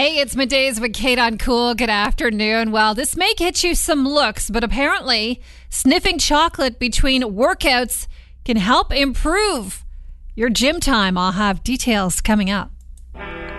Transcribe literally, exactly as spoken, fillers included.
Hey, it's Middays with Kate on Cool. Good afternoon. Well, this may get you some looks, but apparently sniffing chocolate between workouts can help improve your gym time. I'll have details coming up.